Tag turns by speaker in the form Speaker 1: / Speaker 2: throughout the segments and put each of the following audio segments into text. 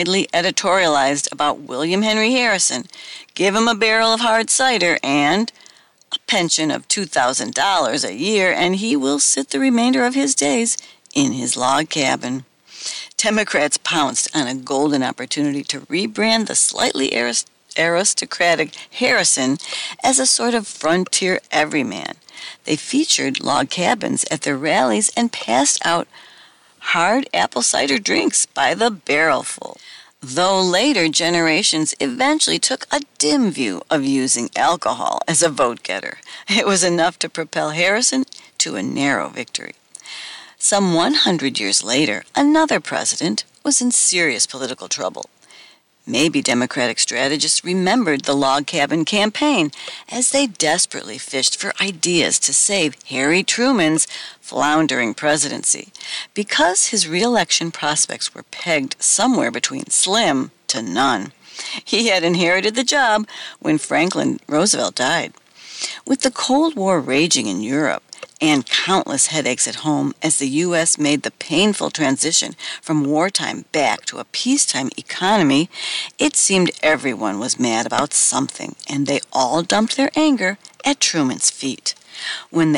Speaker 1: widely editorialized about William Henry Harrison. Give him a barrel of hard cider and a pension of $2,000 a year, and he will sit the remainder of his days in his log cabin. Democrats pounced on a golden opportunity to rebrand the slightly aristocratic Harrison as a sort of frontier everyman. They featured log cabins at their rallies and passed out hard apple cider drinks by the barrelful. Though later generations eventually took a dim view of using alcohol as a vote getter, it was enough to propel Harrison to a narrow victory. Some 100 years later, another president was in serious political trouble. Maybe Democratic strategists remembered the log cabin campaign as they desperately fished for ideas to save Harry Truman's floundering presidency. Because his re-election prospects were pegged somewhere between slim to none, he had inherited the job when Franklin Roosevelt died. With the Cold War raging in Europe, and countless headaches at home as the U.S. made the painful transition from wartime back to a peacetime economy, it seemed everyone was mad about something, and they all dumped their anger at Truman's feet. When the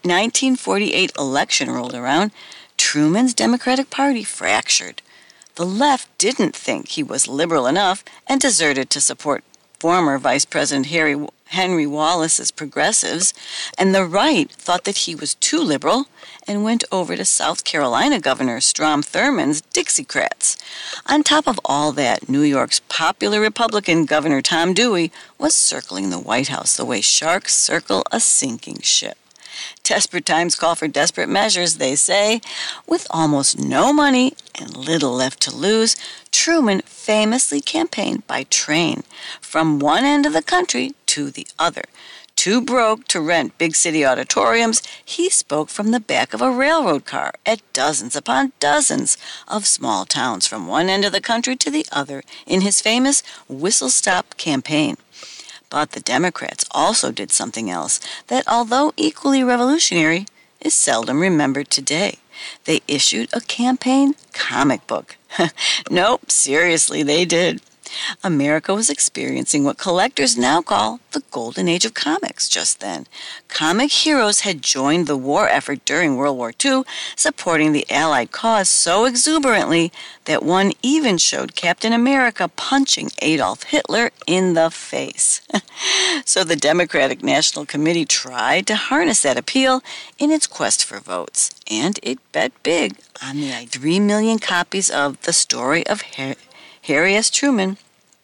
Speaker 1: 1948 election rolled around, Truman's Democratic Party fractured. The left didn't think he was liberal enough and deserted to support former Vice President Henry Wallace's progressives, and the right thought that he was too liberal and went over to South Carolina Governor Strom Thurmond's Dixiecrats. On top of all that, New York's popular Republican Governor Tom Dewey was circling the White House the way sharks circle a sinking ship. Desperate times call for desperate measures, they say. With almost no money and little left to lose, Truman famously campaigned by train from one end of the country to the other. Too broke to rent big city auditoriums, he spoke from the back of a railroad car at dozens upon dozens of small towns from one end of the country to the other in his famous whistle-stop campaign. But the Democrats also did something else that, although equally revolutionary, is seldom remembered today. They issued a campaign comic book. Nope, seriously, they did. America was experiencing what collectors now call the golden age of comics just then. Comic heroes had joined the war effort during World War II, supporting the Allied cause so exuberantly that one even showed Captain America punching Adolf Hitler in the face. So the Democratic National Committee tried to harness that appeal in its quest for votes, and it bet big on the 3 million copies of The Story of Harry S. Truman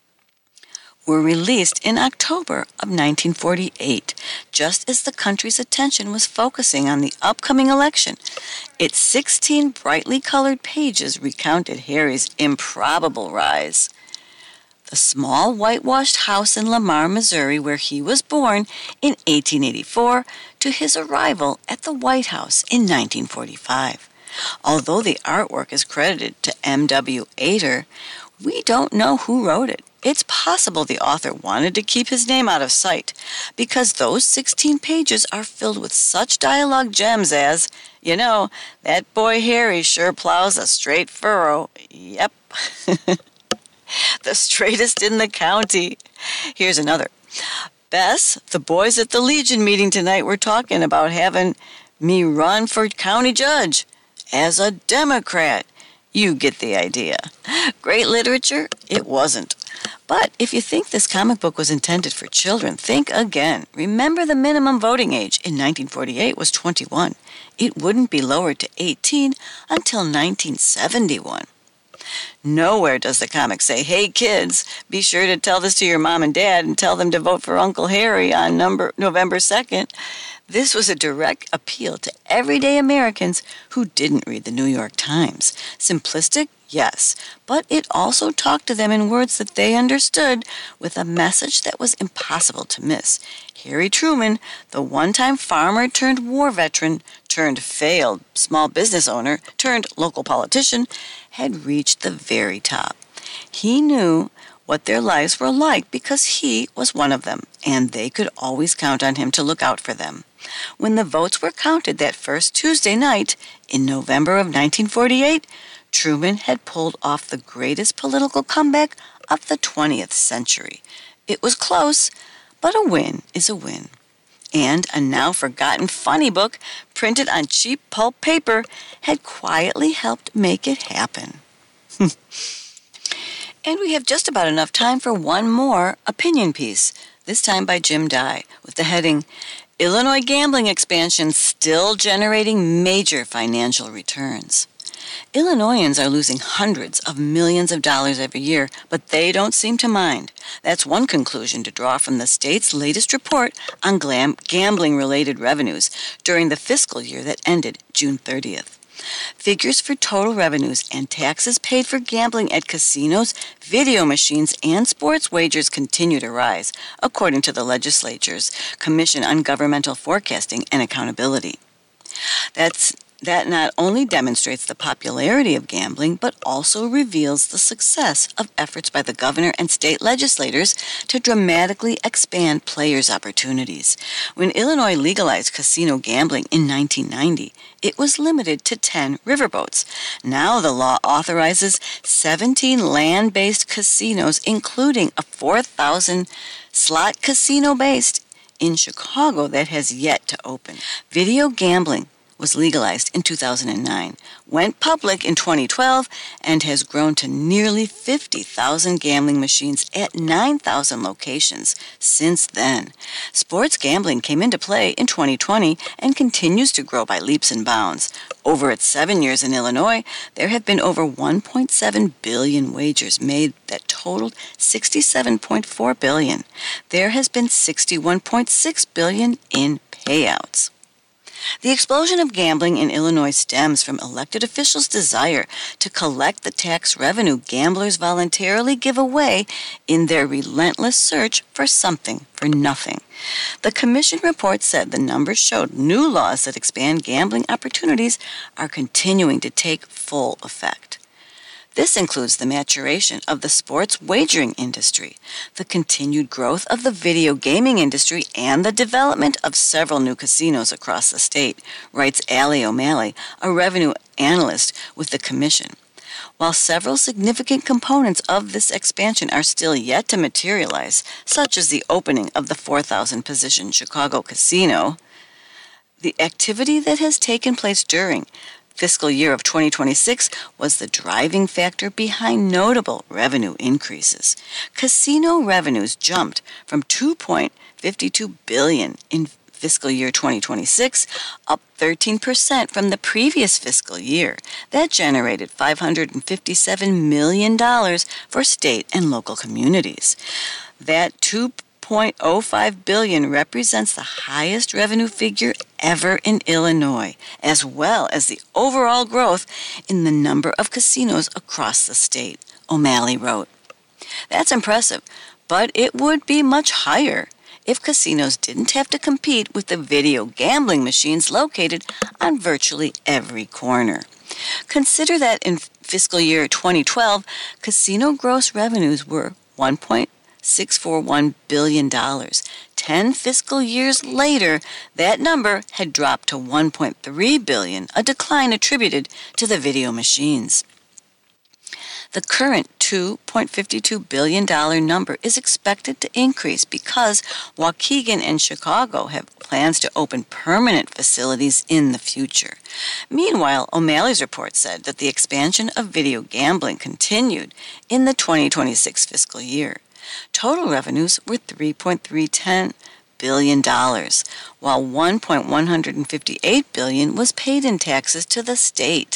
Speaker 1: were released in October of 1948, just as the country's attention was focusing on the upcoming election. Its 16 brightly colored pages recounted Harry's improbable rise. The small whitewashed house in Lamar, Missouri, where he was born in 1884, to his arrival at the White House in 1945. Although the artwork is credited to M.W. Ader, we don't know who wrote it. It's possible the author wanted to keep his name out of sight, because those 16 pages are filled with such dialogue gems as, that boy Harry sure plows a straight furrow. Yep. The straightest in the county. Here's another. Bess, the boys at the Legion meeting tonight were talking about having me run for county judge as a Democrat. You get the idea. Great literature? It wasn't. But if you think this comic book was intended for children, think again. Remember, the minimum voting age in 1948 was 21. It wouldn't be lowered to 18 until 1971. Nowhere does the comic say, hey kids, be sure to tell this to your mom and dad and tell them to vote for Uncle Harry on November 2nd. This was a direct appeal to everyday Americans who didn't read the New York Times. Simplistic? Yes, but it also talked to them in words that they understood, with a message that was impossible to miss. Harry Truman, the one-time farmer turned war veteran, turned failed small business owner, turned local politician, had reached the very top. He knew what their lives were like because he was one of them, and they could always count on him to look out for them. When the votes were counted that first Tuesday night in November of 1948, Truman had pulled off the greatest political comeback of the 20th century. It was close, but a win is a win. And a now-forgotten funny book printed on cheap pulp paper had quietly helped make it happen. And we have just about enough time for one more opinion piece, this time by Jim Dye, with the heading, Illinois Gambling Expansion Still Generating Major Financial Returns. Illinoisans are losing hundreds of millions of dollars every year, but they don't seem to mind. That's one conclusion to draw from the state's latest report on gambling-related revenues during the fiscal year that ended June 30th. Figures for total revenues and taxes paid for gambling at casinos, video machines, and sports wagers continue to rise, according to the legislature's Commission on Governmental Forecasting and Accountability. That not only demonstrates the popularity of gambling, but also reveals the success of efforts by the governor and state legislators to dramatically expand players' opportunities. When Illinois legalized casino gambling in 1990, it was limited to 10 riverboats. Now the law authorizes 17 land-based casinos, including a 4,000 slot casino based in Chicago that has yet to open. Video gambling was legalized in 2009, went public in 2012, and has grown to nearly 50,000 gambling machines at 9,000 locations since then. Sports gambling came into play in 2020 and continues to grow by leaps and bounds. Over its 7 years in Illinois, there have been over 1.7 billion wagers made that totaled $67.4 billion. There has been $61.6 billion in payouts. The explosion of gambling in Illinois stems from elected officials' desire to collect the tax revenue gamblers voluntarily give away in their relentless search for something for nothing. The commission report said the numbers showed new laws that expand gambling opportunities are continuing to take full effect. This includes the maturation of the sports wagering industry, the continued growth of the video gaming industry, and the development of several new casinos across the state, writes Allie O'Malley, a revenue analyst with the commission. While several significant components of this expansion are still yet to materialize, such as the opening of the 4,000-position Chicago casino, the activity that has taken place during fiscal year of 2026 was the driving factor behind notable revenue increases. Casino revenues jumped from $2.52 billion in fiscal year 2026, up 13% from the previous fiscal year. That generated $557 million for state and local communities. That $2.05 billion represents the highest revenue figure ever in Illinois, as well as the overall growth in the number of casinos across the state, O'Malley wrote. That's impressive, but it would be much higher if casinos didn't have to compete with the video gambling machines located on virtually every corner. Consider that in fiscal year 2012, casino gross revenues were $1.641 billion. 10 fiscal years later, that number had dropped to $1.3 billion, a decline attributed to the video machines. The current $2.52 billion number is expected to increase because Waukegan and Chicago have plans to open permanent facilities in the future. Meanwhile, O'Malley's report said that the expansion of video gambling continued in the 2026 fiscal year. Total revenues were $3.310 billion, while $1.158 billion was paid in taxes to the state,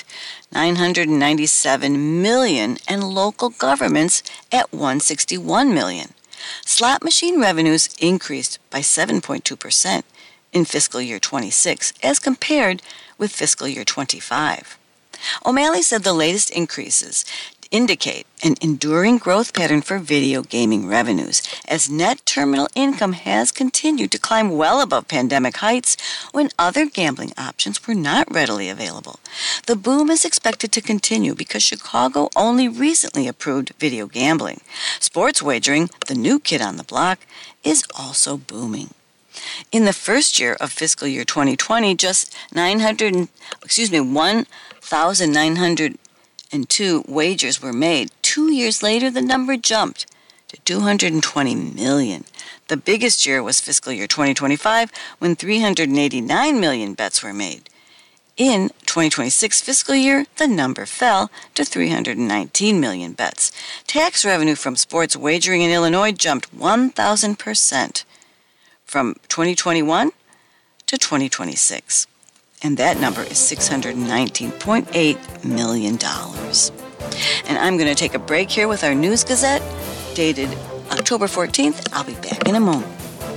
Speaker 1: $997 million, and local governments at $161 million. Slot machine revenues increased by 7.2% in fiscal year 26 as compared with fiscal year 25. O'Malley said the latest increases indicate an enduring growth pattern for video gaming revenues, as net terminal income has continued to climb well above pandemic heights when other gambling options were not readily available. The boom is expected to continue because Chicago only recently approved video gambling. Sports wagering, the new kid on the block, is also booming. In the first year of fiscal year 2020, just 1,900 and 2 wagers were made. 2 years later, the number jumped to 220 million. The biggest year was fiscal year 2025, when 389 million bets were made. In 2026 fiscal year, the number fell to 319 million bets. Tax revenue from sports wagering in Illinois jumped 1,000% from 2021 to 2026. And that number is $619.8 million. And I'm going to take a break here with our News Gazette, dated October 14th. I'll be back in a moment.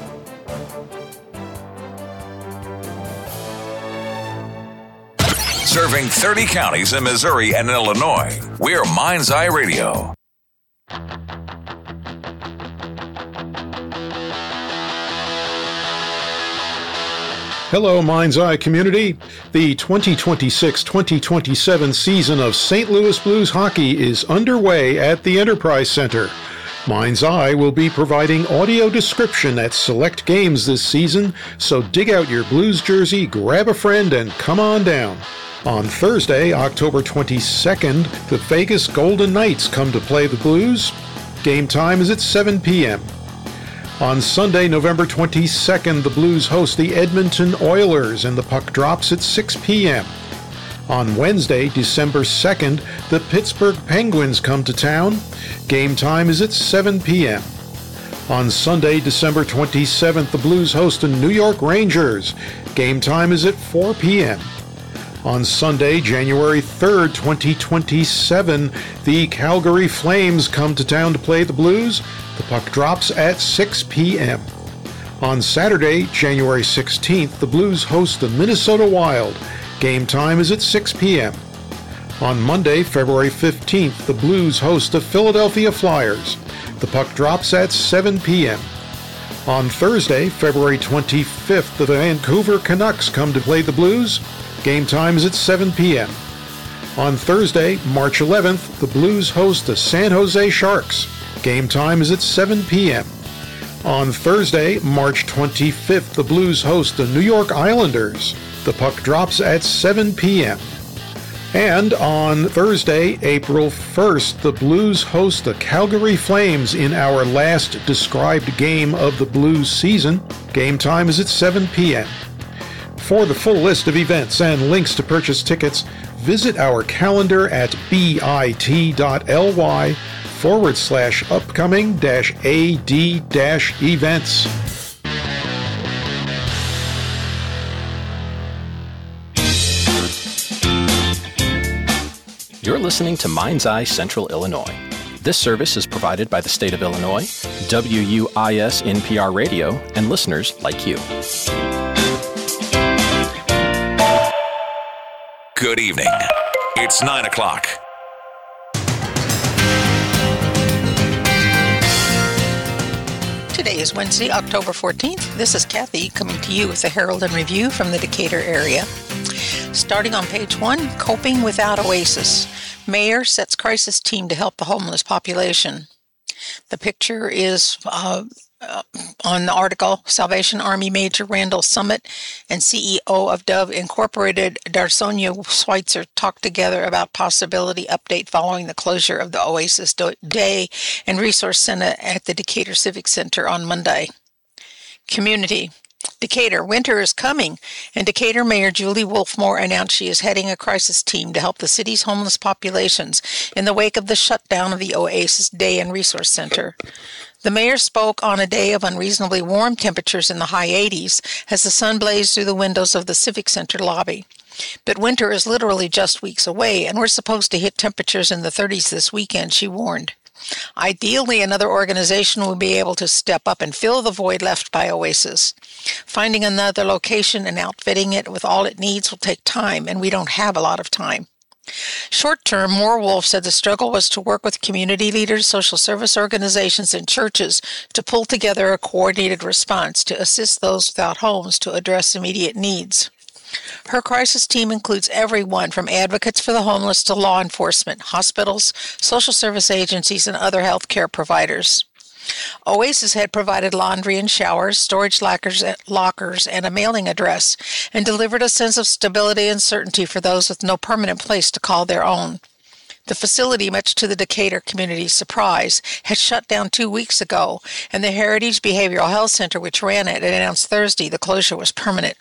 Speaker 2: Serving 30 counties in Missouri and Illinois, we're Mind's Eye Radio.
Speaker 3: Hello, Mind's Eye community. The 2026-2027 season of St. Louis Blues hockey is underway at the Enterprise Center. Mind's Eye will be providing audio description at select games this season, so dig out your Blues jersey, grab a friend, and come on down. On Thursday, October 22nd, the Vegas Golden Knights come to play the Blues. Game time is at 7 p.m. On Sunday, November 22nd, the Blues host the Edmonton Oilers, and the puck drops at 6 p.m. On Wednesday, December 2nd, the Pittsburgh Penguins come to town. Game time is at 7 p.m. On Sunday, December 27th, the Blues host the New York Rangers. Game time is at 4 p.m. On Sunday, January 3rd, 2027, the Calgary Flames come to town to play the Blues. The puck drops at 6 p.m. On Saturday, January 16th, the Blues host the Minnesota Wild. Game time is at 6 p.m. On Monday, February 15th, the Blues host the Philadelphia Flyers. The puck drops at 7 p.m. On Thursday, February 25th, the Vancouver Canucks come to play the Blues. Game time is at 7 p.m. On Thursday, March 11th, the Blues host the San Jose Sharks. Game time is at 7 p.m. On Thursday, March 25th, the Blues host the New York Islanders. The puck drops at 7 p.m. And on Thursday, April 1st, the Blues host the Calgary Flames in our last described game of the Blues season. Game time is at 7 p.m. For the full list of events and links to purchase tickets, visit our calendar at bit.ly/upcoming-ad-events.
Speaker 4: You're listening to Mind's Eye Central Illinois. This service is provided by the state of Illinois, WUIS NPR Radio, and listeners like you.
Speaker 2: Good evening. It's 9 o'clock.
Speaker 5: Today is Wednesday, October 14th. This is Kathy coming to you with the Herald and Review from the Decatur area. Starting on page 1, Coping Without Oasis. Mayor sets crisis team to help the homeless population. The picture is on the article, Salvation Army Major Randall Summit and CEO of Dove Incorporated, Darsonia Schweitzer, talked together about possibility update following the closure of the Oasis Day and Resource Center at the Decatur Civic Center on Monday. Community. Decatur, winter is coming, and Decatur Mayor Julie Wolfmore announced she is heading a crisis team to help the city's homeless populations in the wake of the shutdown of the Oasis Day and Resource Center. The mayor spoke on a day of unreasonably warm temperatures in the high 80s as the sun blazed through the windows of the Civic Center lobby. But winter is literally just weeks away, and we're supposed to hit temperatures in the 30s this weekend, she warned. Ideally, another organization will be able to step up and fill the void left by Oasis. Finding another location and outfitting it with all it needs will take time, and we don't have a lot of time. Short-term, Moore Wolf said the struggle was to work with community leaders, social service organizations, and churches to pull together a coordinated response to assist those without homes to address immediate needs. Her crisis team includes everyone from advocates for the homeless to law enforcement, hospitals, social service agencies, and other health care providers. Oasis had provided laundry and showers, storage lockers, and a mailing address, and delivered a sense of stability and certainty for those with no permanent place to call their own. The facility, much to the Decatur community's surprise, had shut down 2 weeks ago, and the Heritage Behavioral Health Center, which ran it, announced Thursday the closure was permanent.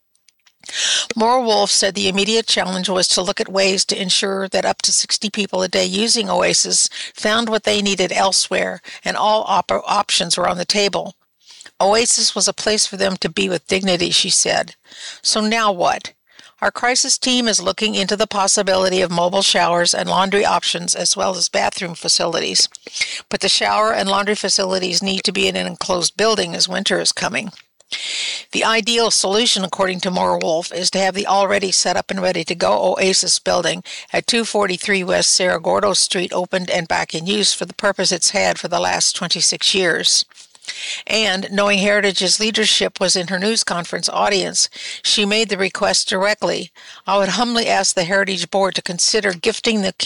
Speaker 5: Maura Wolf said the immediate challenge was to look at ways to ensure that up to 60 people a day using Oasis found what they needed elsewhere, and all options were on the table. Oasis was a place for them to be with dignity, she said. So now what? Our crisis team is looking into the possibility of mobile showers and laundry options as well as bathroom facilities. But the shower and laundry facilities need to be in an enclosed building as winter is coming. The ideal solution, according to Maura Wolf, is to have the already set up and ready to go Oasis building at 243 West Cerro Gordo Street opened and back in use for the purpose it's had for the last 26 years. And, knowing Heritage's leadership was in her news conference audience, she made the request directly. I would humbly ask the Heritage Board to consider gifting the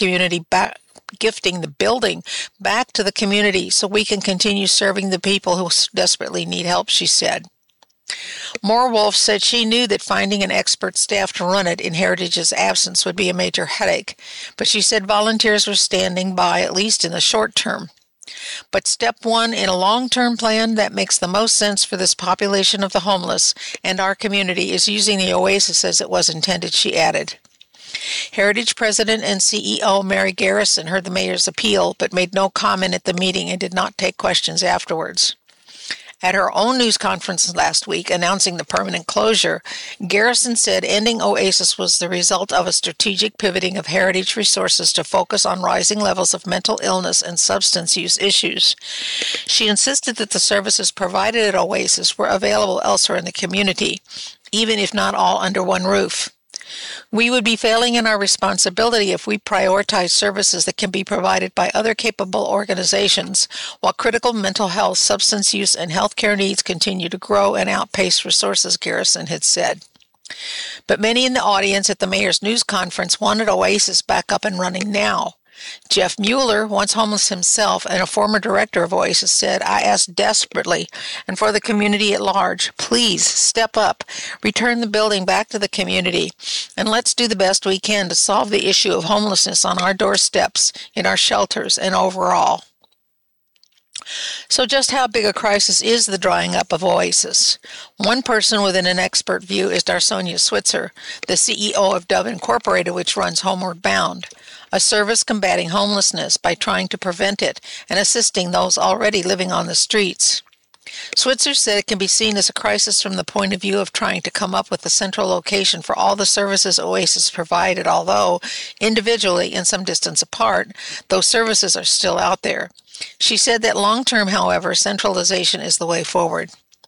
Speaker 5: building back to the community so we can continue serving the people who desperately need help, she said. Maura Wolf said she knew that finding an expert staff to run it in Heritage's absence would be a major headache, but she said volunteers were standing by, at least in the short term. But step one in a long-term plan that makes the most sense for this population of the homeless and our community is using the Oasis as it was intended, she added. Heritage President and CEO Mary Garrison heard the mayor's appeal but made no comment at the meeting and did not take questions afterwards. At her own news conference last week announcing the permanent closure, Garrison said ending Oasis was the result of a strategic pivoting of Heritage resources to focus on rising levels of mental illness and substance use issues. She insisted that the services provided at Oasis were available elsewhere in the community, even if not all under one roof. We would be failing in our responsibility if we prioritize services that can be provided by other capable organizations, while critical mental health, substance use, and healthcare needs continue to grow and outpace resources, Garrison had said. But many in the audience at the mayor's news conference wanted Oasis back up and running now. Jeff Mueller, once homeless himself and a former director of Oasis, said, I ask desperately, and for the community at large, please step up, return the building back to the community, and let's do the best we can to solve the issue of homelessness on our doorsteps, in our shelters, and overall. So just how big a crisis is the drying up of Oasis? One person within an expert view is Darsonia Switzer, the CEO of Dove Incorporated, which runs Homeward Bound, a service combating homelessness by trying to prevent it and assisting those already living on the streets. Switzer said it can be seen as a crisis from the point of view of trying to come up with a central location for all the services Oasis provided, although individually and some distance apart, those services are still out there. She said that long-term, however, centralization is the way forward.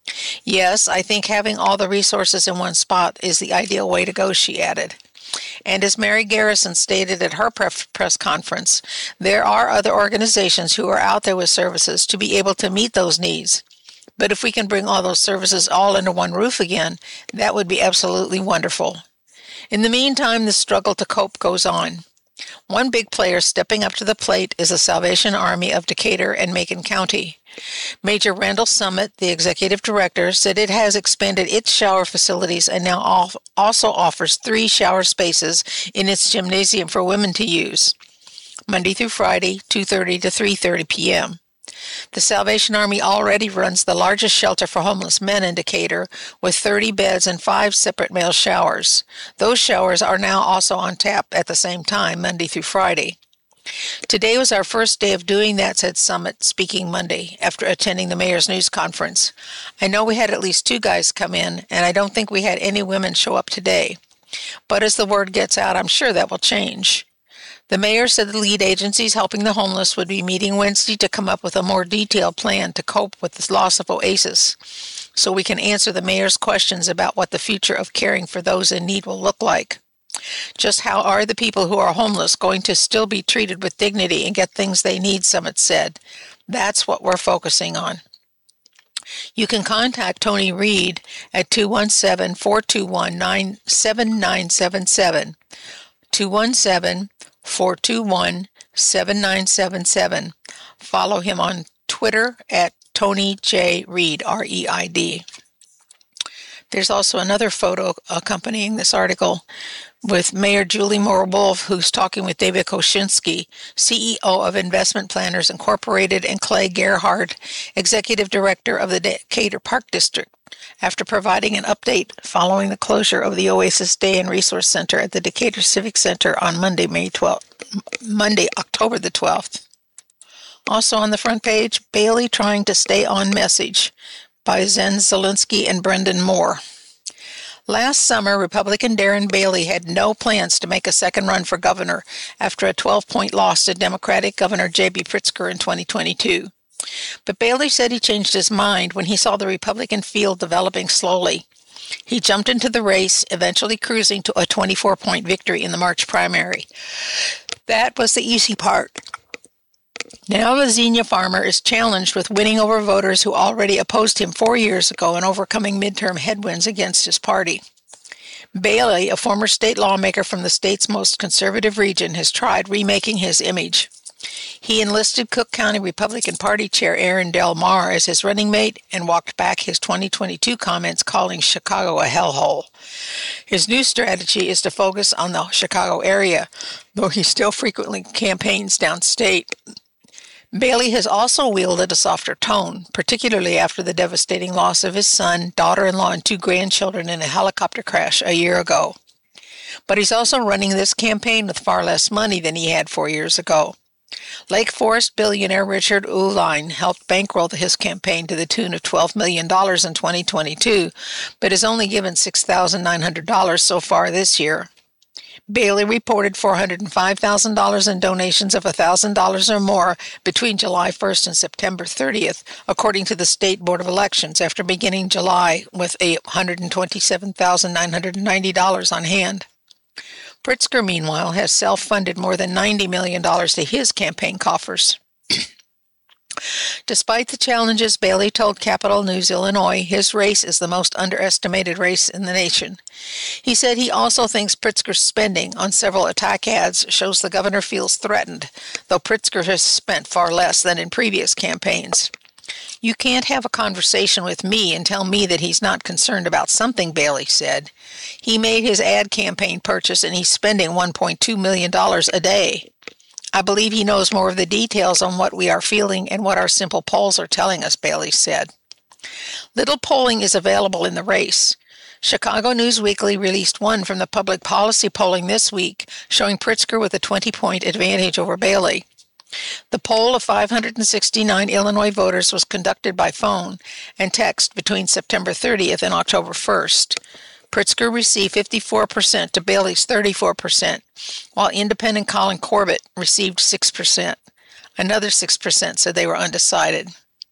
Speaker 5: Yes, I think having all the resources in one spot is the ideal way to go, she added. And as Mary Garrison stated at her press conference, there are other organizations who are out there with services to be able to meet those needs. But if we can bring all those services all under one roof again, that would be absolutely wonderful. In the meantime, the struggle to cope goes on. One big player stepping up to the plate is the Salvation Army of Decatur and Macon County. Major Randall Summit, the executive director, said it has expanded its shower facilities and now also offers 3 shower spaces in its gymnasium for women to use, Monday through Friday, 2:30 to 3:30 p.m. The Salvation Army already runs the largest shelter for homeless men in Decatur with 30 beds and 5 separate male showers. Those showers are now also on tap at the same time, Monday through Friday. Today was our first day of doing that, said Summit, speaking Monday after attending the mayor's news conference. I know we had at least 2 guys come in, and I don't think we had any women show up today. But as the word gets out, I'm sure that will change. The mayor said the lead agencies helping the homeless would be meeting Wednesday to come up with a more detailed plan to cope with the loss of Oasis, so we can answer the mayor's questions about what the future of caring for those in need will look like. Just how are the people who are homeless going to still be treated with dignity and get things they need, Summit said. That's what we're focusing on. You can contact Tony Reed at 217-421-7977, 217-421-7977. Follow him on Twitter at Tony J. Reed, R-E-I-D. There's also another photo accompanying this article with Mayor Julie Moore-Wolf, who's talking with David Koshinsky, CEO of Investment Planners Incorporated, and Clay Gerhard, Executive Director of the Decatur Park District, after providing an update following the closure of the Oasis Day and Resource Center at the Decatur Civic Center on Monday, October the 12th. Also on the front page, Bailey trying to stay on message by Zen Zielinski and Brendan Moore. Last summer, Republican Darren Bailey had no plans to make a second run for governor after a 12-point loss to Democratic Governor J.B. Pritzker in 2022. But Bailey said he changed his mind when he saw the Republican field developing slowly. He jumped into the race, eventually cruising to a 24-point victory in the March primary. That was the easy part. Now the Xenia farmer is challenged with winning over voters who already opposed him 4 years ago and overcoming midterm headwinds against his party. Bailey, a former state lawmaker from the state's most conservative region, has tried remaking his image. He enlisted Cook County Republican Party Chair Aaron Del Mar as his running mate and walked back his 2022 comments calling Chicago a hellhole. His new strategy is to focus on the Chicago area, though he still frequently campaigns downstate. Bailey has also wielded a softer tone, particularly after the devastating loss of his son, daughter-in-law, and 2 grandchildren in a helicopter crash a year ago. But he's also running this campaign with far less money than he had 4 years ago. Lake Forest billionaire Richard Uihlein helped bankroll his campaign to the tune of $12 million in 2022, but has only given $6,900 so far this year. Bailey reported $405,000 in donations of $1,000 or more between July 1st and September 30th, according to the State Board of Elections, after beginning July with $127,990 on hand. Pritzker, meanwhile, has self-funded more than $90 million to his campaign coffers. Despite the challenges, Bailey told Capital News Illinois his race is the most underestimated race in the nation. He said he also thinks Pritzker's spending on several attack ads shows the governor feels threatened, though Pritzker has spent far less than in previous campaigns. "You can't have a conversation with me and tell me that he's not concerned about something," Bailey said. He made his ad campaign purchase and he's spending $1.2 million a day. "I believe he knows more of the details on what we are feeling and what our simple polls are telling us," Bailey said. Little polling is available in the race. Chicago News Weekly released one from the public policy polling this week, showing Pritzker with a 20-point advantage over Bailey. The poll of 569 Illinois voters was conducted by phone and text between September 30th and October 1st. Pritzker received 54% to Bailey's 34%, while independent Colin Corbett received 6%. Another 6% said they were undecided.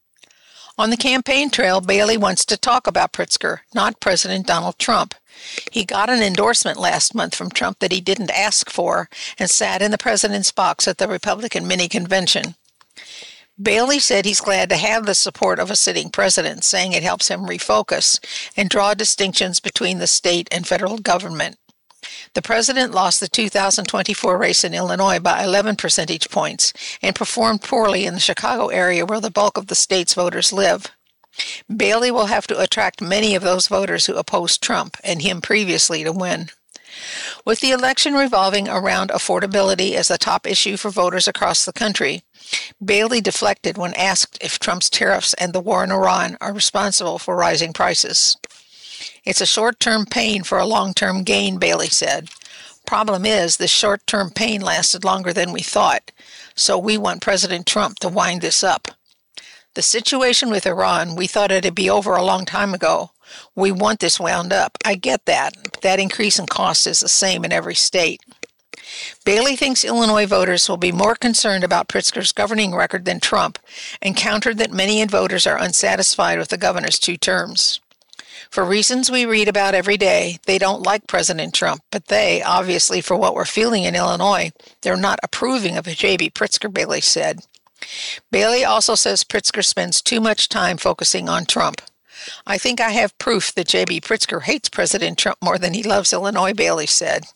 Speaker 5: On the campaign trail, Bailey wants to talk about Pritzker, not President Donald Trump. He got an endorsement last month from Trump that he didn't ask for and sat in the president's box at the Republican mini-convention. Bailey said he's glad to have the support of a sitting president, saying it helps him refocus and draw distinctions between the state and federal government. The president lost the 2024 race in Illinois by 11 percentage points and performed poorly in the Chicago area where the bulk of the state's voters live. Bailey will have to attract many of those voters who opposed Trump and him previously to win. With the election revolving around affordability as the top issue for voters across the country, Bailey deflected when asked if Trump's tariffs and the war in Iran are responsible for rising prices. "It's a short-term pain for a long-term gain," Bailey said. "Problem is, this short-term pain lasted longer than we thought, so we want President Trump to wind this up. The situation with Iran, we thought it'd be over a long time ago. We want this wound up. I get that, but that increase in cost is the same in every state." Bailey thinks Illinois voters will be more concerned about Pritzker's governing record than Trump, and countered that many voters are unsatisfied with the governor's 2 terms. "For reasons we read about every day, they don't like President Trump, but they, obviously for what we're feeling in Illinois, they're not approving of J.B. Pritzker," Bailey said. Bailey also says Pritzker spends too much time focusing on Trump. "I think I have proof that J.B. Pritzker hates President Trump more than he loves Illinois," Bailey said.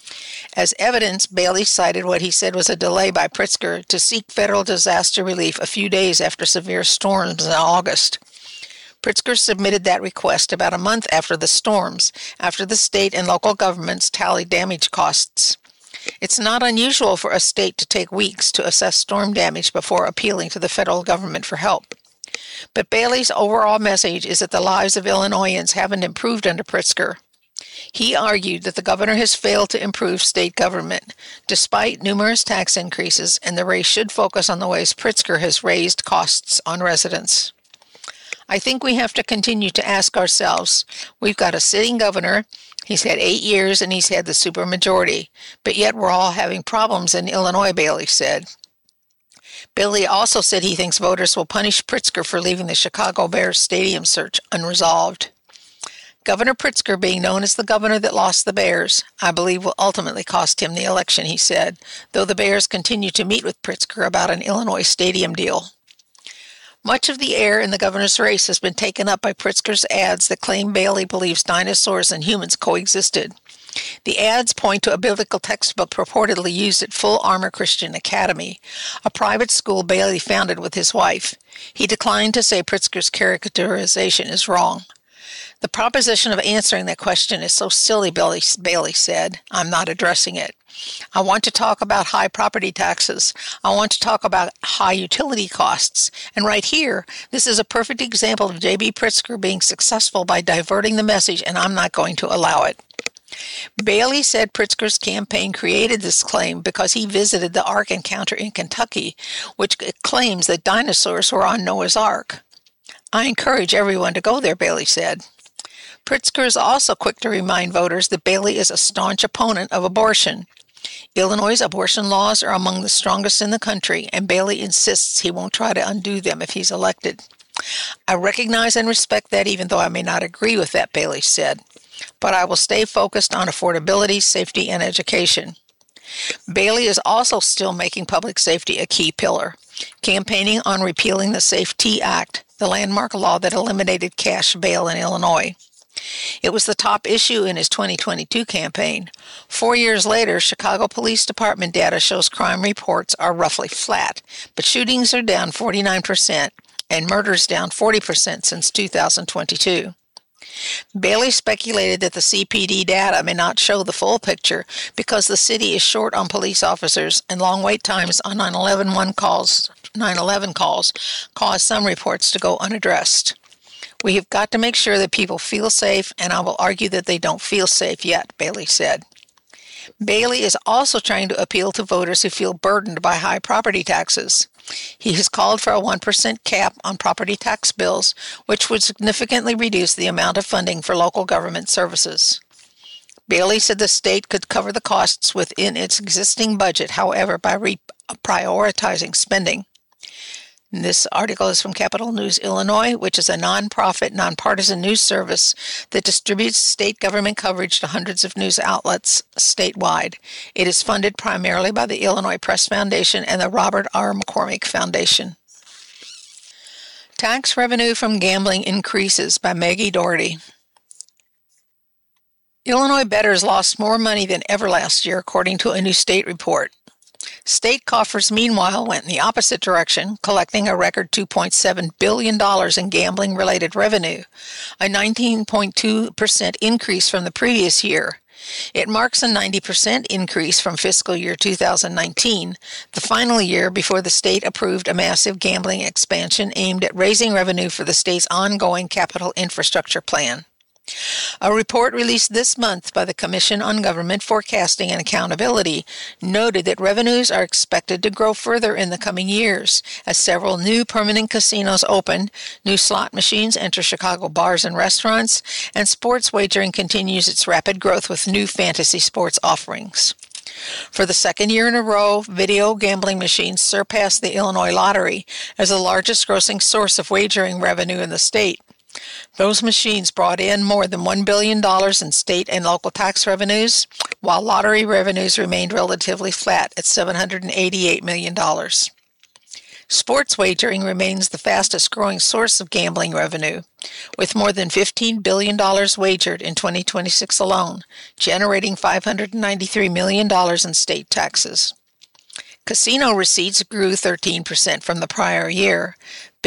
Speaker 5: As evidence, Bailey cited what he said was a delay by Pritzker to seek federal disaster relief a few days after severe storms in August. Pritzker submitted that request about a month after the storms, after the state and local governments tallied damage costs. It's not unusual for a state to take weeks to assess storm damage before appealing to the federal government for help. But Bailey's overall message is that the lives of Illinoisans haven't improved under Pritzker. He argued that the governor has failed to improve state government, despite numerous tax increases, and the race should focus on the ways Pritzker has raised costs on residents. I think we have to continue to ask ourselves, we've got a sitting governor, he's had 8 years and he's had the supermajority, but yet we're all having problems in Illinois, Bailey said. Bailey also said he thinks voters will punish Pritzker for leaving the Chicago Bears stadium search unresolved. Governor Pritzker, being known as the governor that lost the Bears, I believe will ultimately cost him the election, he said, though the Bears continue to meet with Pritzker about an Illinois stadium deal. Much of the air in the governor's race has been taken up by Pritzker's ads that claim Bailey believes dinosaurs and humans coexisted. The ads point to a biblical textbook purportedly used at Full Armor Christian Academy, a private school Bailey founded with his wife. He declined to say Pritzker's characterization is wrong. The proposition of answering that question is so silly, Bailey said. I'm not addressing it. I want to talk about high property taxes. I want to talk about high utility costs. And right here, this is a perfect example of J.B. Pritzker being successful by diverting the message, and I'm not going to allow it. Bailey said Pritzker's campaign created this claim because he visited the Ark encounter in Kentucky, which claims that dinosaurs were on Noah's Ark. I encourage everyone to go there, Bailey said. Pritzker is also quick to remind voters that Bailey is a staunch opponent of abortion. Illinois' abortion laws are among the strongest in the country, and Bailey insists he won't try to undo them if he's elected. I recognize and respect that, even though I may not agree with that, Bailey said. But I will stay focused on affordability, safety, and education. Bailey is also still making public safety a key pillar, campaigning on repealing the SAFE-T Act, the landmark law that eliminated cash bail in Illinois. It was the top issue in his 2022 campaign. 4 years later, Chicago Police Department data shows crime reports are roughly flat, but shootings are down 49% and murders down 40% since 2022. Bailey speculated that the CPD data may not show the full picture because the city is short on police officers and long wait times on 911 calls cause some reports to go unaddressed. We have got to make sure that people feel safe, and I will argue that they don't feel safe yet, Bailey said. Bailey is also trying to appeal to voters who feel burdened by high property taxes. He has called for a 1% cap on property tax bills, which would significantly reduce the amount of funding for local government services. Bailey said the state could cover the costs within its existing budget, however, by prioritizing spending. This article is from Capital News, Illinois, which is a nonprofit, nonpartisan news service that distributes state government coverage to hundreds of news outlets statewide. It is funded primarily by the Illinois Press Foundation and the Robert R. McCormick Foundation. Tax revenue from gambling increases by Maggie Doherty. Illinois bettors lost more money than ever last year, according to a new state report. State coffers, meanwhile, went in the opposite direction, collecting a record $2.7 billion in gambling-related revenue, a 19.2% increase from the previous year. It marks a 90% increase from fiscal year 2019, the final year before the state approved a massive gambling expansion aimed at raising revenue for the state's ongoing capital infrastructure plan. A report released this month by the Commission on Government Forecasting and Accountability noted that revenues are expected to grow further in the coming years as several new permanent casinos open, new slot machines enter Chicago bars and restaurants, and sports wagering continues its rapid growth with new fantasy sports offerings. For the second year in a row, video gambling machines surpassed the Illinois Lottery as the largest grossing source of wagering revenue in the state. Those machines brought in more than $1 billion in state and local tax revenues, while lottery revenues remained relatively flat at $788 million. Sports wagering remains the fastest growing source of gambling revenue, with more than $15 billion wagered in 2026 alone, generating $593 million in state taxes. Casino receipts grew 13% from the prior year, but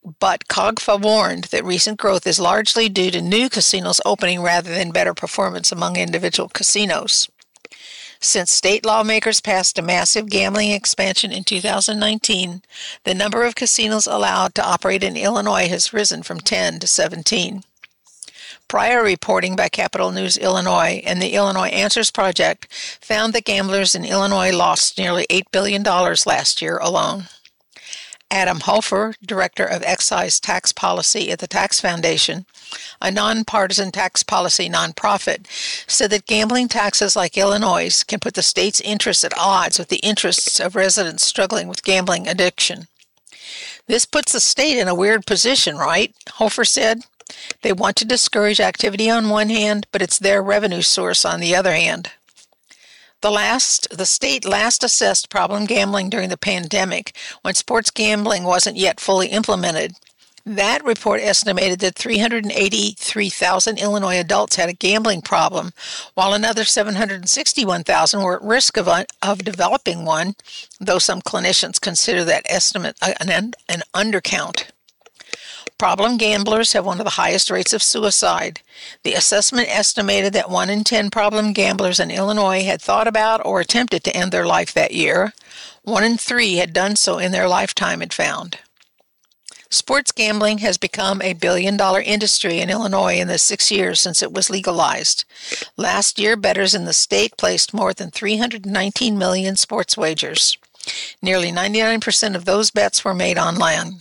Speaker 5: But COGFA warned that recent growth is largely due to new casinos opening rather than better performance among individual casinos. Since state lawmakers passed a massive gambling expansion in 2019, the number of casinos allowed to operate in Illinois has risen from 10 to 17. Prior reporting by Capital News Illinois and the Illinois Answers Project found that gamblers in Illinois lost nearly $8 billion last year alone. Adam Hofer, Director of Excise Tax Policy at the Tax Foundation, a nonpartisan tax policy nonprofit, said that gambling taxes like Illinois' can put the state's interests at odds with the interests of residents struggling with gambling addiction. This puts the state in a weird position, right? Hofer said. They want to discourage activity on one hand, but it's their revenue source on the other hand. The state last assessed problem gambling during the pandemic when sports gambling wasn't yet fully implemented. That report estimated that 383,000 Illinois adults had a gambling problem, while another 761,000 were at risk of developing one, though some clinicians consider that estimate an undercount. Problem gamblers have one of the highest rates of suicide. The assessment estimated that 1 in 10 problem gamblers in Illinois had thought about or attempted to end their life that year. 1 in 3 had done so in their lifetime, it found. Sports gambling has become a billion-dollar industry in Illinois in the 6 years since it was legalized. Last year, bettors in the state placed more than 319 million sports wagers. Nearly 99% of those bets were made online.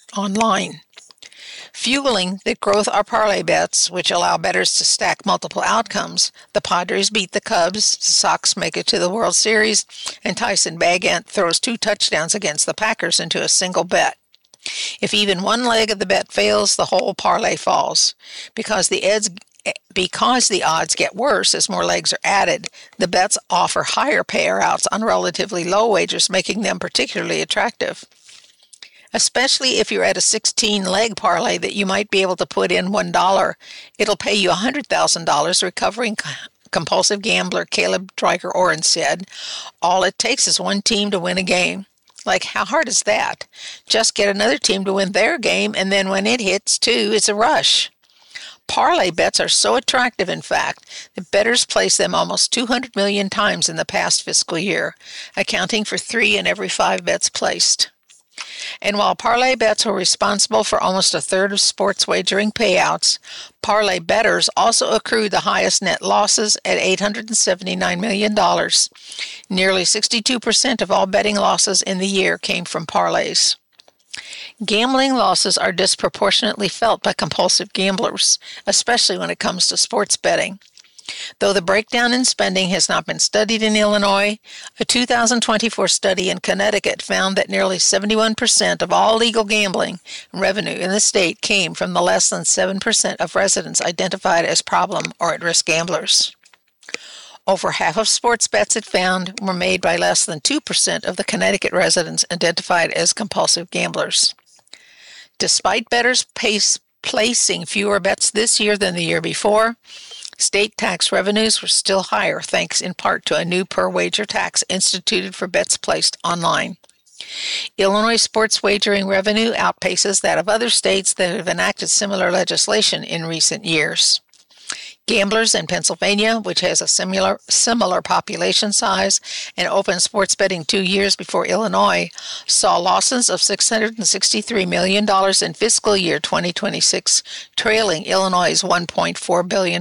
Speaker 5: Fueling the growth are parlay bets, which allow bettors to stack multiple outcomes. The Padres beat the Cubs, the Sox make it to the World Series, and Tyson Bagent throws 2 touchdowns against the Packers into a single bet. If even one leg of the bet fails, the whole parlay falls. Because the odds get worse as more legs are added, the bets offer higher payouts on relatively low wagers, making them particularly attractive. Especially if you're at a 16-leg parlay that you might be able to put in $1. It'll pay you $100,000, recovering compulsive gambler Caleb Dreiger-Oren said. All it takes is one team to win a game. Like, how hard is that? Just get another team to win their game, and then when it hits, too, it's a rush. Parlay bets are so attractive, in fact, that bettors place them almost 200 million times in the past fiscal year, accounting for 3 in every 5 bets placed. And while parlay bets were responsible for almost a third of sports wagering payouts, parlay bettors also accrued the highest net losses at $879 million. Nearly 62% of all betting losses in the year came from parlays. Gambling losses are disproportionately felt by compulsive gamblers, especially when it comes to sports betting. Though the breakdown in spending has not been studied in Illinois, a 2024 study in Connecticut found that nearly 71% of all legal gambling revenue in the state came from the less than 7% of residents identified as problem or at-risk gamblers. Over half of sports bets it found were made by less than 2% of the Connecticut residents identified as compulsive gamblers. Despite bettors placing fewer bets this year than the year before, state tax revenues were still higher, thanks in part to a new per-wager tax instituted for bets placed online. Illinois sports wagering revenue outpaces that of other states that have enacted similar legislation in recent years. Gamblers in Pennsylvania, which has a similar population size and opened sports betting 2 years before Illinois, saw losses of $663 million in fiscal year 2026, trailing Illinois' $1.4 billion.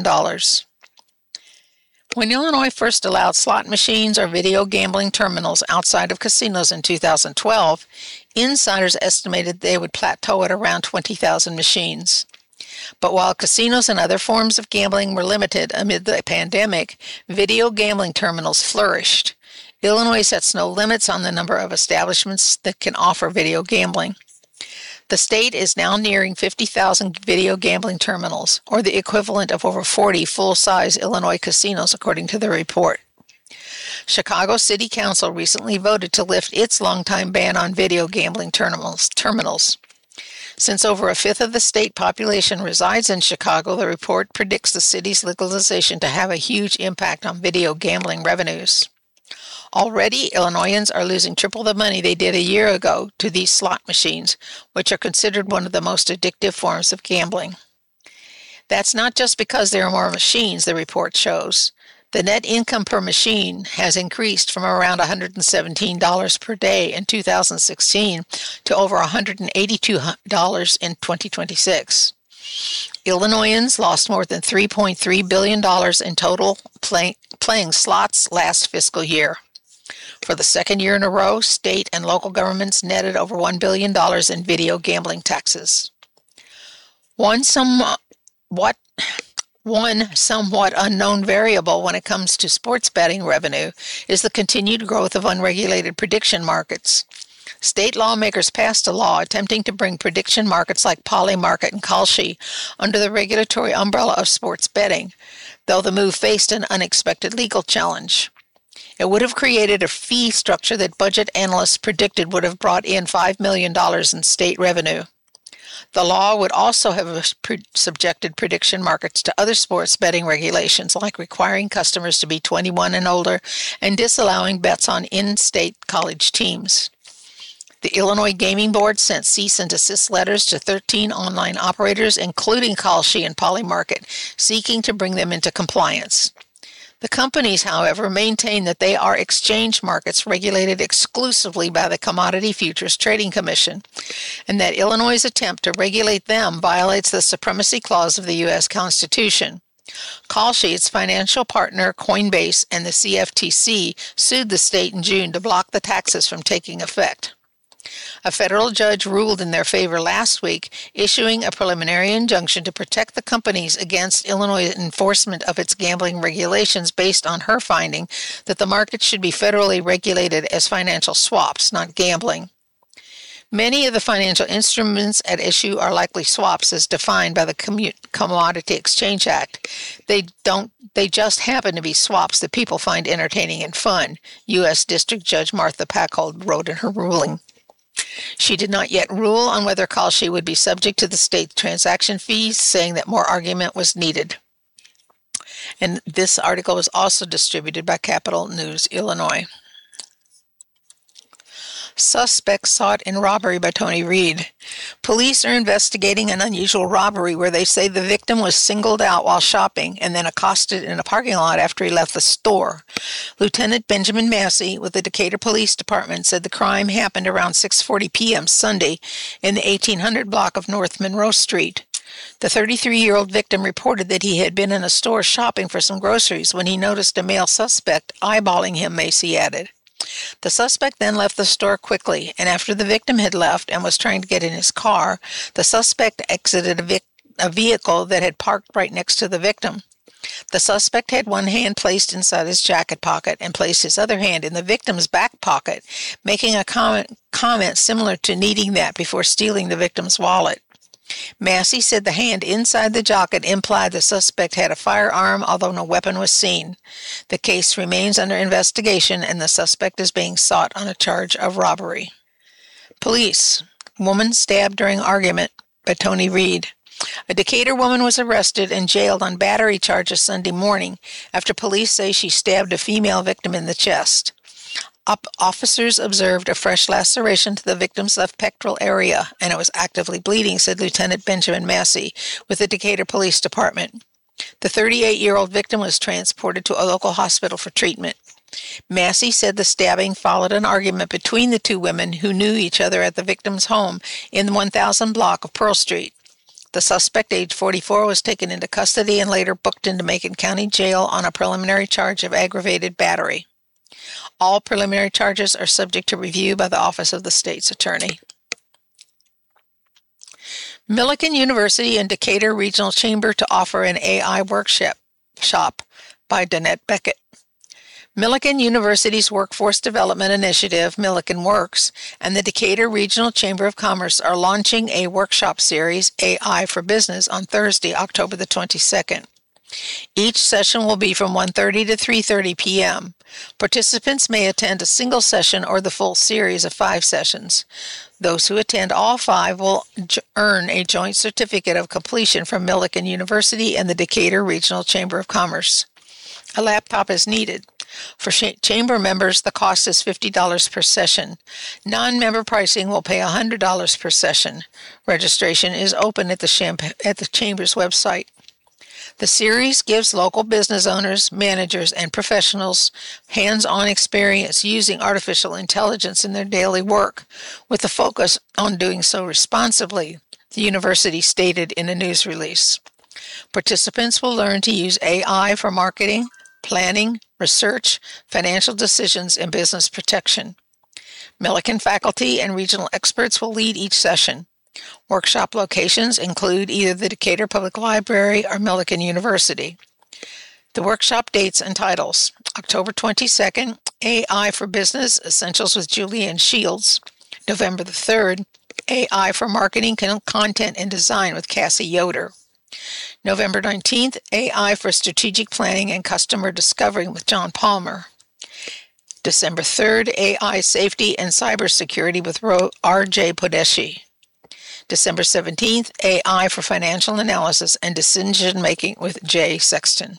Speaker 5: When Illinois first allowed slot machines or video gambling terminals outside of casinos in 2012, insiders estimated they would plateau at around 20,000 machines. But while casinos and other forms of gambling were limited amid the pandemic, video gambling terminals flourished. Illinois sets no limits on the number of establishments that can offer video gambling. The state is now nearing 50,000 video gambling terminals, or the equivalent of over 40 full-size Illinois casinos, according to the report. Chicago City Council recently voted to lift its longtime ban on video gambling terminals. Since over a fifth of the state population resides in Chicago, the report predicts the city's legalization to have a huge impact on video gambling revenues. Already, Illinoisans are losing triple the money they did a year ago to these slot machines, which are considered one of the most addictive forms of gambling. That's not just because there are more machines, the report shows. The net income per machine has increased from around $117 per day in 2016 to over $182 in 2026. Illinoisans lost more than $3.3 billion in total playing slots last fiscal year. For the second year in a row, state and local governments netted over $1 billion in video gambling taxes. One somewhat unknown variable when it comes to sports betting revenue is the continued growth of unregulated prediction markets. State lawmakers passed a law attempting to bring prediction markets like Polymarket and Kalshi under the regulatory umbrella of sports betting, though the move faced an unexpected legal challenge. It would have created a fee structure that budget analysts predicted would have brought in $5 million in state revenue. The law would also have subjected prediction markets to other sports betting regulations, like requiring customers to be 21 and older and disallowing bets on in-state college teams. The Illinois Gaming Board sent cease and desist letters to 13 online operators, including Kalshi and Polymarket, seeking to bring them into compliance. The companies, however, maintain that they are exchange markets regulated exclusively by the Commodity Futures Trading Commission, and that Illinois' attempt to regulate them violates the Supremacy Clause of the U.S. Constitution. Kalshi, its financial partner Coinbase, and the CFTC sued the state in June to block the taxes from taking effect. A federal judge ruled in their favor last week, issuing a preliminary injunction to protect the companies against Illinois' enforcement of its gambling regulations based on her finding that the market should be federally regulated as financial swaps, not gambling. Many of the financial instruments at issue are likely swaps as defined by the Commodity Exchange Act. They just happen to be swaps that people find entertaining and fun, U.S. District Judge Martha Packhold wrote in her ruling. She did not yet rule on whether Kalshi would be subject to the state transaction fees, saying that more argument was needed. And this article was also distributed by Capital News, Illinois. Suspect sought in robbery by Tony Reed. Police are investigating an unusual robbery where they say the victim was singled out while shopping and then accosted in a parking lot after he left the store. Lieutenant Benjamin Massey with the Decatur Police Department said the crime happened around 6:40 p.m. Sunday in the 1800 block of North Monroe Street. The 33-year-old victim reported that he had been in a store shopping for some groceries when he noticed a male suspect eyeballing him, Massey added. The suspect then left the store quickly, and after the victim had left and was trying to get in his car, the suspect exited a vehicle that had parked right next to the victim. The suspect had one hand placed inside his jacket pocket and placed his other hand in the victim's back pocket, making a comment similar to needing that before stealing the victim's wallet. Massey said the hand inside the jacket implied the suspect had a firearm, although no weapon was seen. The case remains under investigation, and the suspect is being sought on a charge of robbery. Police. Woman stabbed during argument by Tony Reed. A Decatur woman was arrested and jailed on battery charges Sunday morning after police say she stabbed a female victim in the chest. Officers observed a fresh laceration to the victim's left pectoral area, and it was actively bleeding, said Lieutenant Benjamin Massey with the Decatur Police Department. The 38-year-old victim was transported to a local hospital for treatment. Massey said the stabbing followed an argument between the two women who knew each other at the victim's home in the 1000 block of Pearl Street. The suspect, age 44, was taken into custody and later booked into Macon County Jail on a preliminary charge of aggravated battery. All preliminary charges are subject to review by the Office of the State's Attorney. Millikan University and Decatur Regional Chamber to offer an AI workshop by Danette Beckett. Millikan University's Workforce Development Initiative, Millikan Works, and the Decatur Regional Chamber of Commerce are launching a workshop series, AI for Business, on Thursday, October the 22nd. Each session will be from 1:30 to 3:30 p.m. Participants may attend a single session or the full series of 5 sessions. Those who attend all 5 will earn a joint certificate of completion from Millikan University and the Decatur Regional Chamber of Commerce. A laptop is needed. For chamber members, the cost is $50 per session. Non-member pricing will pay $100 per session. Registration is open at the chamber's website. The series gives local business owners, managers, and professionals hands-on experience using artificial intelligence in their daily work, with a focus on doing so responsibly, the university stated in a news release. Participants will learn to use AI for marketing, planning, research, financial decisions, and business protection. Millikan faculty and regional experts will lead each session. Workshop locations include either the Decatur Public Library or Millikan University. The workshop dates and titles: October 22nd, AI for Business, Essentials with Julianne Shields. November the 3rd, AI for Marketing, Content, and Design with Cassie Yoder. November 19th, AI for Strategic Planning and Customer Discovery with John Palmer. December 3rd, AI Safety and Cybersecurity with R.J. Podeshi. December 17th, AI for Financial Analysis and Decision Making with Jay Sexton.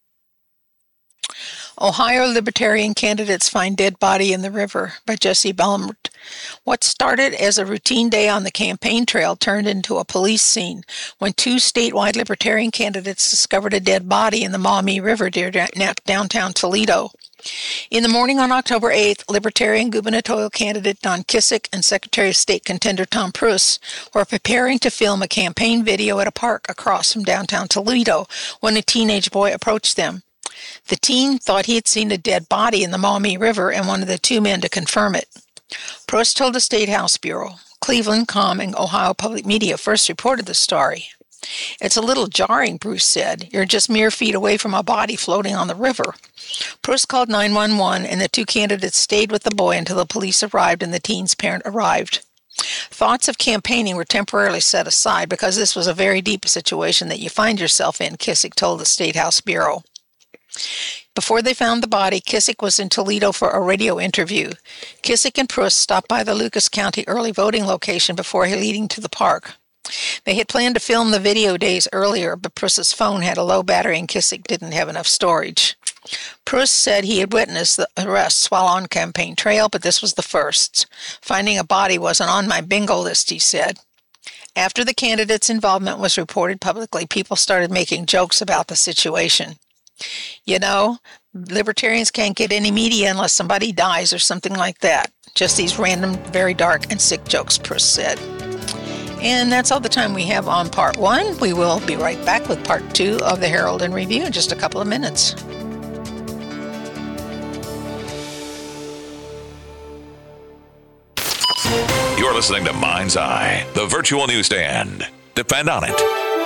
Speaker 5: Ohio Libertarian Candidates Find Dead Body in the River by Jesse Belmert. What started as a routine day on the campaign trail turned into a police scene when two statewide Libertarian candidates discovered a dead body in the Maumee River near downtown Toledo. In the morning on October 8th, Libertarian gubernatorial candidate Don Kissick and Secretary of State contender Tom Pruss were preparing to film a campaign video at a park across from downtown Toledo when a teenage boy approached them. The teen thought he had seen a dead body in the Maumee River and wanted the two men to confirm it. Pruss told the State House Bureau. Cleveland, Com, and Ohio Public Media first reported the story. It's a little jarring, Bruce said. You're just mere feet away from a body floating on the river. Pruss called 911, and the two candidates stayed with the boy until the police arrived and the teen's parent arrived. Thoughts of campaigning were temporarily set aside because this was a very deep situation that you find yourself in, Kissick told the State House Bureau. Before they found the body, Kissick was in Toledo for a radio interview. Kissick and Pruss stopped by the Lucas County early voting location before leading to the park. They had planned to film the video days earlier, but Pruss's phone had a low battery and Kissick didn't have enough storage. Pruss said he had witnessed the arrests while on campaign trail, but this was the first. Finding a body wasn't on my bingo list, he said. After the candidate's involvement was reported publicly, people started making jokes about the situation. You know, libertarians can't get any media unless somebody dies or something like that. Just these random, very dark and sick jokes, Pruss said. And that's all the time we have on part one. We will be right back with part two of the Herald and Review in just a couple of minutes.
Speaker 2: You're listening to Mind's Eye, the virtual newsstand. Depend on it.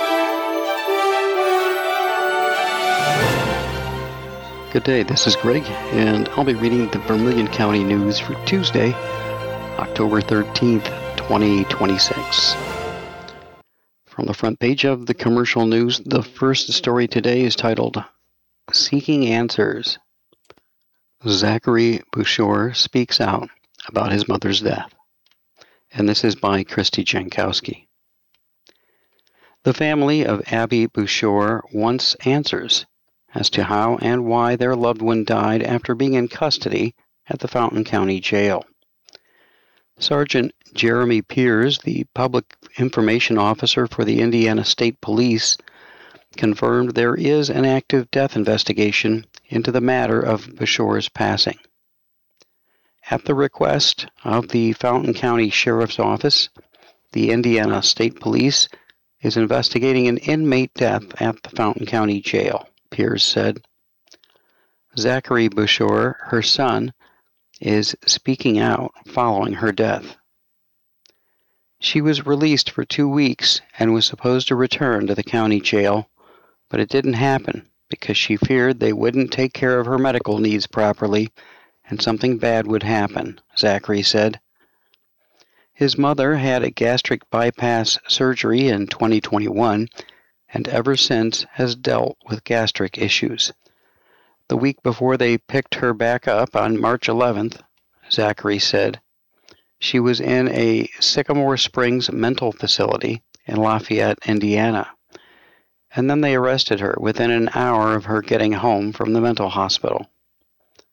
Speaker 6: Good day, this is Greg, and I'll be reading the Vermilion County News for Tuesday, October 13th, 2026. From the front page of the commercial news, the first story today is titled, Seeking Answers. Zachary Bouchard speaks out about his mother's death. And this is by Christy Jankowski. The family of Abby Bouchard wants answers as to how and why their loved one died after being in custody at the Fountain County Jail. Sergeant Jeremy Piers, the public information officer for the Indiana State Police, confirmed there is an active death investigation into the matter of Bouchard's passing. At the request of the Fountain County Sheriff's Office, the Indiana State Police is investigating an inmate death at the Fountain County Jail, Piers said. Zachary Bouchard, her son, is speaking out following her death. She was released for 2 weeks and was supposed to return to the county jail, but it didn't happen because she feared they wouldn't take care of her medical needs properly and something bad would happen, Zachary said. His mother had a gastric bypass surgery in 2021 and ever since has dealt with gastric issues. The week before they picked her back up on March 11th, Zachary said, she was in a Sycamore Springs mental facility in Lafayette, Indiana, and then they arrested her within an hour of her getting home from the mental hospital.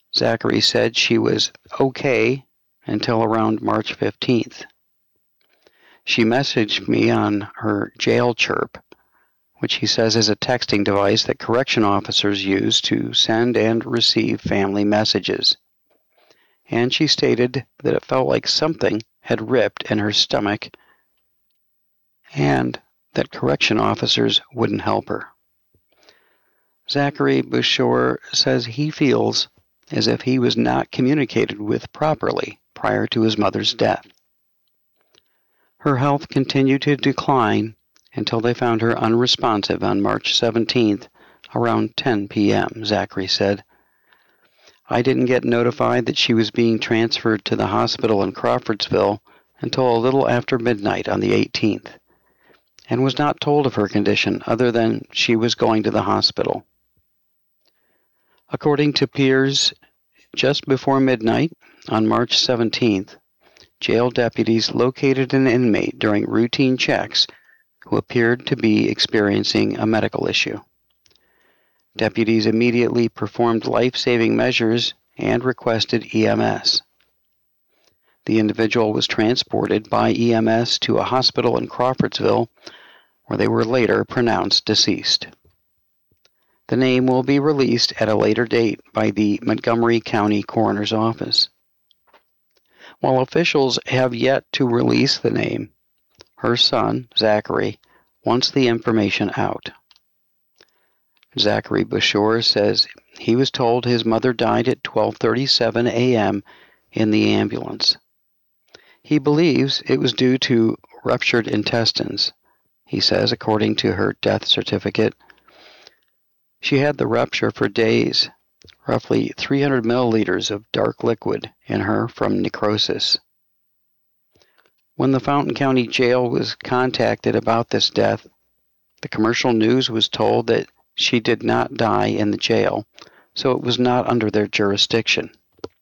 Speaker 6: Zachary said she was okay until around March 15th. She messaged me on her jail chirp, which he says is a texting device that correction officers use to send and receive family messages. And she stated that it felt like something had ripped in her stomach and that correction officers wouldn't help her. Zachary Bushore says he feels as if he was not communicated with properly prior to his mother's death. Her health continued to decline until they found her unresponsive on March 17th around 10 p.m., Zachary said. I didn't get notified that she was being transferred to the hospital in Crawfordsville until a little after midnight on the 18th, and was not told of her condition other than she was going to the hospital. According to peers, just before midnight on March 17th, jail deputies located an inmate during routine checks who appeared to be experiencing a medical issue. Deputies immediately performed life-saving measures and requested EMS. The individual was transported by EMS to a hospital in Crawfordsville, where they were later pronounced deceased. The name will be released at a later date by the Montgomery County Coroner's Office. While officials have yet to release the name, her son, Zachary, wants the information out. Zachary Bushore says he was told his mother died at 12:37 a.m. in the ambulance. He believes it was due to ruptured intestines. He says, according to her death certificate, she had the rupture for days, roughly 300 milliliters of dark liquid in her from necrosis. When the Fountain County Jail was contacted about this death, the commercial news was told that she did not die in the jail, so it was not under their jurisdiction.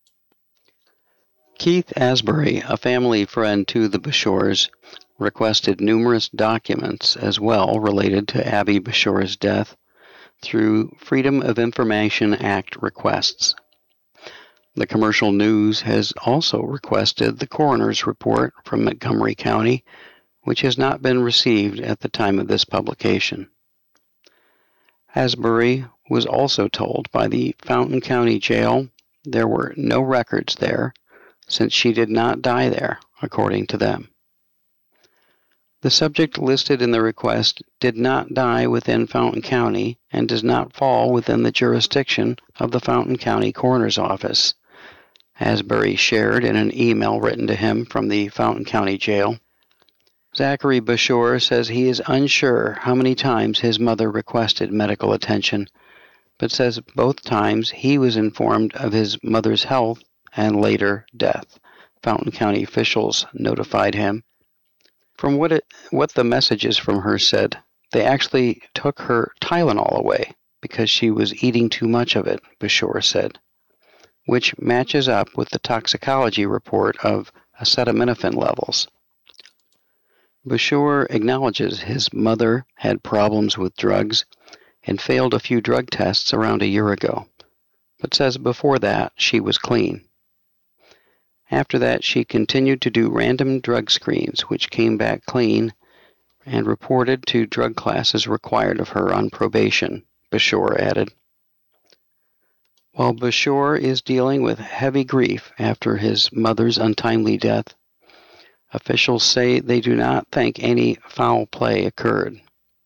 Speaker 6: Keith Asbury, a family friend to the Bushores, requested numerous documents as well related to Abby Bushore's death through Freedom of Information Act requests. The commercial news has also requested the coroner's report from Montgomery County, which has not been received at the time of this publication. Asbury was also told by the Fountain County Jail there were no records there, since she did not die there, according to them. The subject listed in the request did not die within Fountain County and does not fall within the jurisdiction of the Fountain County Coroner's Office, Asbury shared in an email written to him from the Fountain County Jail. Zachary Bushore says he is unsure how many times his mother requested medical attention, but says both times he was informed of his mother's health and later death. Fountain County officials notified him. From what the messages from her said, they actually took her Tylenol away because she was eating too much of it, Bushore said, which matches up with the toxicology report of acetaminophen levels. Bushore acknowledges his mother had problems with drugs and failed a few drug tests around a year ago, but says before that she was clean. After that, she continued to do random drug screens, which came back clean and reported to drug classes required of her on probation, Bushore added. While Bushore is dealing with heavy grief after his mother's untimely death, officials say they do not think any foul play occurred.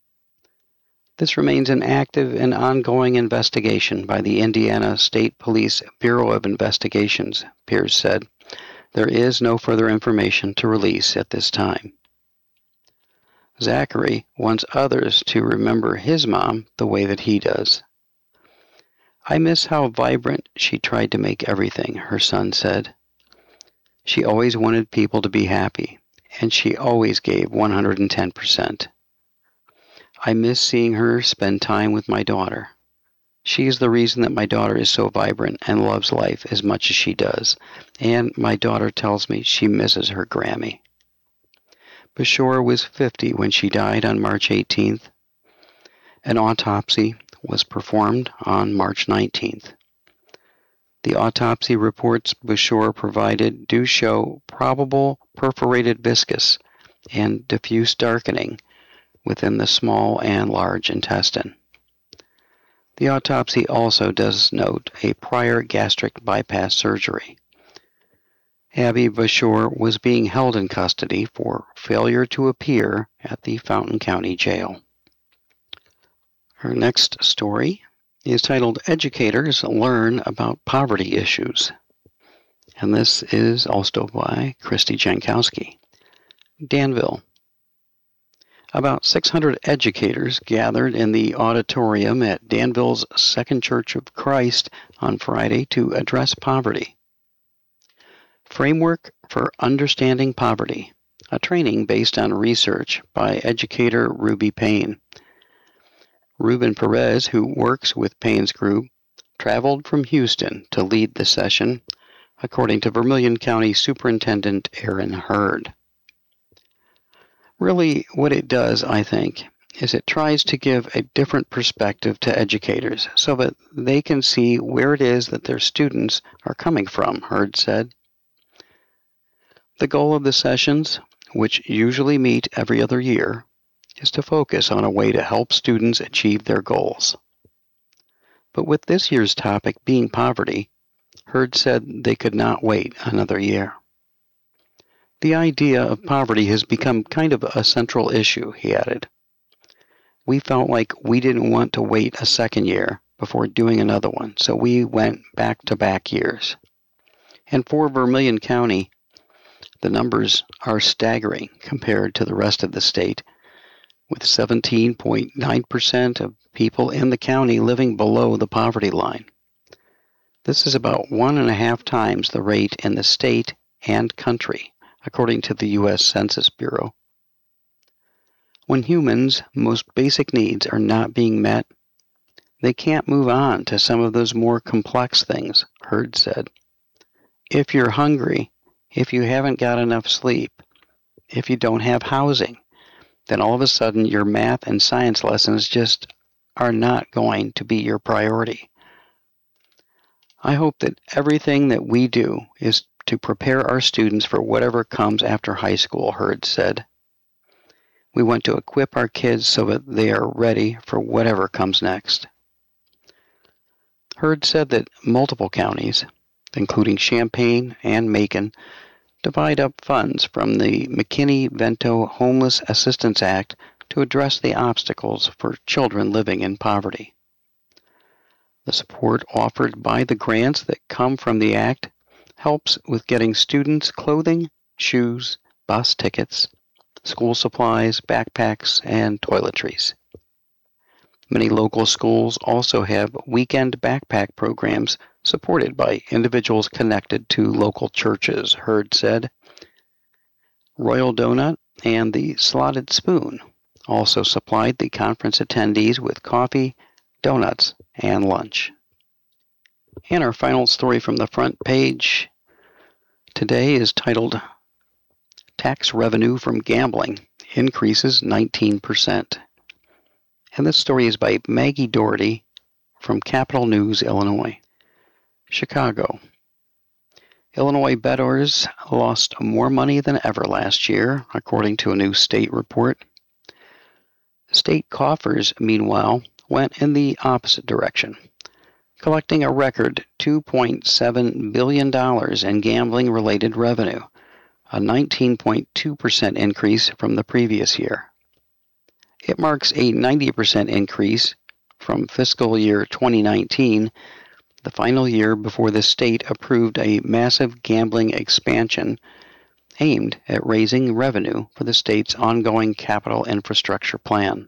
Speaker 6: This remains an active and ongoing investigation by the Indiana State Police Bureau of Investigations, Pierce said. There is no further information to release at this time. Zachary wants others to remember his mom the way that he does. I miss how vibrant she tried to make everything, her son said. She always wanted people to be happy, and she always gave 110%. I miss seeing her spend time with my daughter. She is the reason that my daughter is so vibrant and loves life as much as she does, and my daughter tells me she misses her Grammy. Bushore was 50 when she died on March 18th. An autopsy was performed on March 19th. The autopsy reports Bashor provided do show probable perforated viscus and diffuse darkening within the small and large intestine. The autopsy also does note a prior gastric bypass surgery. Abby Bashor was being held in custody for failure to appear at the Fountain County Jail. Her next story is titled Educators Learn About Poverty Issues, and this is also by Christy Jankowski. Danville. About 600 educators gathered in the auditorium at Danville's Second Church of Christ on Friday to address poverty. Framework for Understanding Poverty, a training based on research by educator Ruby Payne. Ruben Perez, who works with Payne's group, traveled from Houston to lead the session, according to Vermilion County Superintendent Aaron Hurd. Really, what it does, I think, is it tries to give a different perspective to educators so that they can see where it is that their students are coming from, Hurd said. The goal of the sessions, which usually meet every other year, is to focus on a way to help students achieve their goals. But with this year's topic being poverty, Hurd said they could not wait another year. The idea of poverty has become kind of a central issue, he added. We felt like we didn't want to wait a second year before doing another one, so we went back-to-back years. And for Vermilion County, the numbers are staggering compared to the rest of the state, with 17.9% of people in the county living below the poverty line. This is about 1.5 times the rate in the state and country, according to the U.S. Census Bureau. When humans' most basic needs are not being met, they can't move on to some of those more complex things, Hurd said. If you're hungry, if you haven't got enough sleep, if you don't have housing, then all of a sudden your math and science lessons just are not going to be your priority. I hope that everything that we do is to prepare our students for whatever comes after high school, Hurd said. We want to equip our kids so that they are ready for whatever comes next. Hurd said that multiple counties, including Champaign and Macon, divide up funds from the McKinney-Vento Homeless Assistance Act to address the obstacles for children living in poverty. The support offered by the grants that come from the Act helps with getting students clothing, shoes, bus tickets, school supplies, backpacks, and toiletries. Many local schools also have weekend backpack programs supported by individuals connected to local churches, Hurd said. Royal Donut and the Slotted Spoon also supplied the conference attendees with coffee, donuts, and lunch. And our final story from the front page today is titled Tax Revenue from Gambling Increases 19%. And this story is by Maggie Doherty from Capital News, Illinois. Chicago. Illinois bettors lost more money than ever last year, according to a new state report. State coffers, meanwhile, went in the opposite direction, collecting a record $2.7 billion in gambling-related revenue, a 19.2% increase from the previous year. It marks a 90% increase from fiscal year 2019, the final year before the state approved a massive gambling expansion aimed at raising revenue for the state's ongoing capital infrastructure plan.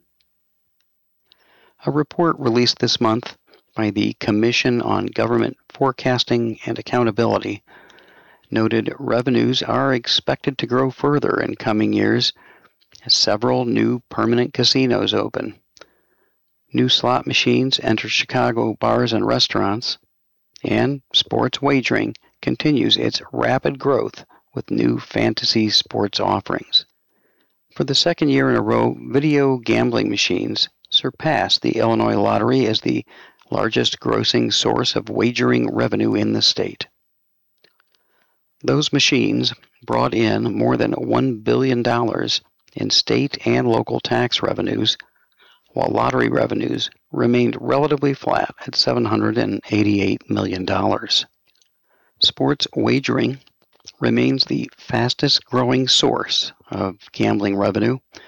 Speaker 6: A report released this month by the Commission on Government Forecasting and Accountability noted revenues are expected to grow further in coming years as several new permanent casinos open. New slot machines enter Chicago bars and restaurants, and sports wagering continues its rapid growth with new fantasy sports offerings. For the second year in a row, video gambling machines surpassed the Illinois Lottery as the largest grossing source of wagering revenue in the state. Those machines brought in more than $1 billion in state and local tax revenues, while lottery revenues remained relatively flat at $788 million. Sports wagering remains the fastest growing source of gambling revenue,